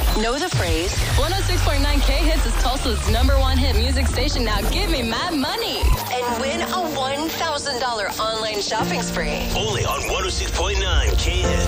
Know the phrase? 106.9 K-Hits is Tulsa's #1 hit music station. Now give me my money. And win a $1,000 online shopping spree. Only on 106.9 K-Hits.